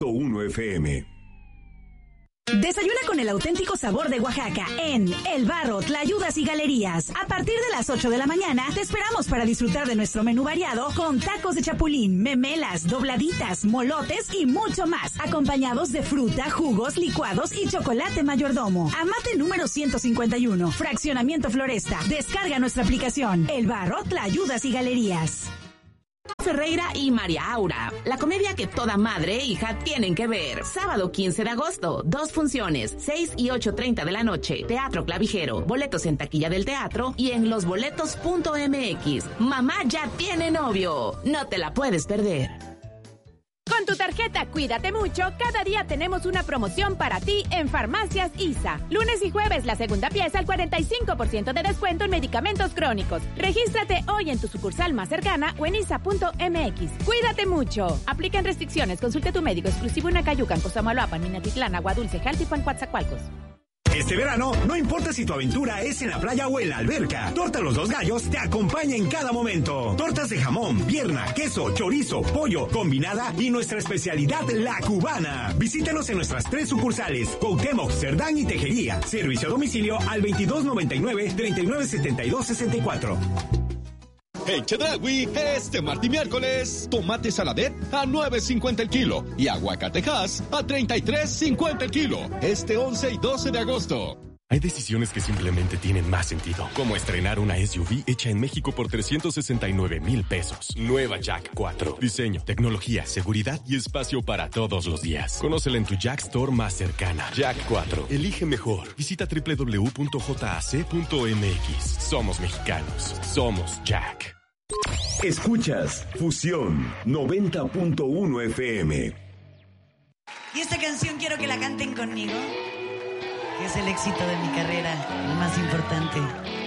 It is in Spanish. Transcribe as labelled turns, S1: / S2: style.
S1: 1 FM.
S2: Desayuna con el auténtico sabor de Oaxaca en El Barro, Tlayudas y Galerías. A partir de las 8 de la mañana te esperamos para disfrutar de nuestro menú variado con tacos de chapulín, memelas, dobladitas, molotes y mucho más, acompañados de fruta, jugos, licuados y chocolate mayordomo. Amate número 151, Fraccionamiento Floresta. Descarga nuestra aplicación El Barro, Tlayudas y Galerías.
S3: Ferreira y María Aura, la comedia que toda madre e hija tienen que ver. Sábado 15 de agosto, 2 funciones, 6 y 8:30 de la noche. Teatro Clavijero, boletos en taquilla del teatro y en losboletos.mx. Mamá ya tiene novio, no te la puedes perder.
S4: Con tu tarjeta Cuídate Mucho, cada día tenemos una promoción para ti en Farmacias ISA. Lunes y jueves, la segunda pieza al 45% de descuento en medicamentos crónicos. Regístrate hoy en tu sucursal más cercana o en isa.mx. Cuídate Mucho. Aplican restricciones. Consulte a tu médico exclusivo en Acayucan, Cosamaloapan, Minatitlán, Agua Dulce, Jaltipan, Coatzacoalcos.
S5: Este verano, no importa si tu aventura es en la playa o en la alberca, Torta Los Dos Gallos te acompaña en cada momento. Tortas de jamón, pierna, queso, chorizo, pollo, combinada y nuestra especialidad, la cubana. Visítanos en nuestras 3 sucursales, Cuauhtémoc, Cerdán y Tejería. Servicio a domicilio al 2299-397264.
S6: En Chedraui, este martes y miércoles, tomate saladet a $9.50 el kilo y aguacatejas a $33.50 el kilo. Este 11 y 12 de agosto.
S7: Hay decisiones que simplemente tienen más sentido, como estrenar una SUV hecha en México por $369,000 pesos. Nueva Jack 4. Diseño, tecnología, seguridad y espacio para todos los días. Conócela en tu Jack Store más cercana. Jack 4. Elige mejor. Visita www.jac.mx. Somos mexicanos. Somos Jack.
S1: Escuchas Fusión 90.1 FM.
S8: Y esta canción quiero que la canten conmigo, que es el éxito de mi carrera, el más importante.